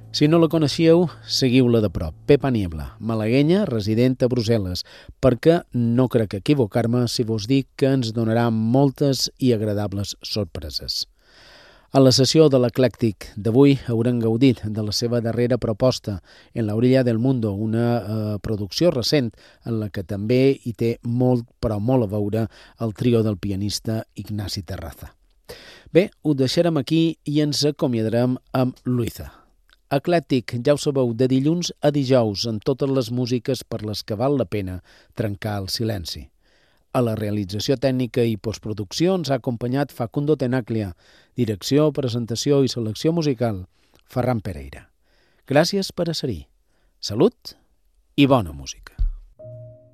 Si no la coneixeu, seguiu-la de prop. Pepa Niebla, malaguenya, resident a Brussel·les, perquè no crec equivocar-me si vos dic que ens donarà moltes i agradables sorpreses. A la sessió de l'Eclèctic d'avui haurem gaudit de la seva darrera proposta, En la orilla del mundo, una producció recent en la que també hi té molt, però molt a veure el trio del pianista Ignasi Terraza. Bé, ho deixarem aquí i ens acomiadarem amb Luisa. Eclèctic, ja ho sabeu, de dilluns a dijous, amb totes les músiques per les que val la pena trencar el silenci. A la realització tècnica i postproducció ens ha acompanyat Facundo Tenaglia, direcció, presentació i selecció musical, Ferran Pereira. Gràcies per a ser-hi. Salut i bona música.